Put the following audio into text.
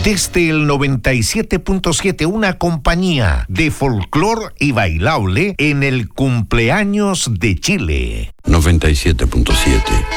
Desde el 97.7, una compañía de folclor y bailable en el cumpleaños de Chile. 97.7